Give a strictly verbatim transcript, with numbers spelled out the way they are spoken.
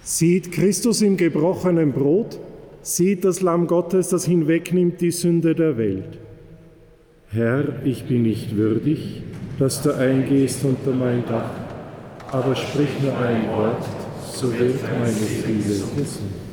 Sieht Christus im gebrochenen Brot, sieht das Lamm Gottes, das hinwegnimmt die Sünde der Welt. Herr, ich bin nicht würdig, dass du eingehst unter mein Dach, aber sprich nur ein Wort, so wird meine Seele gesund.